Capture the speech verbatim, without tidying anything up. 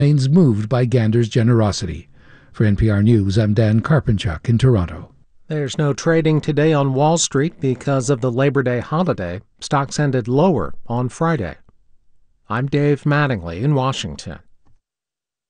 remains moved by Gander's generosity. For N P R News, I'm Dan Karpenchuk in Toronto. There's no trading today on Wall Street because of the Labor Day holiday. Stocks ended lower on Friday. I'm Dave Mattingly in Washington.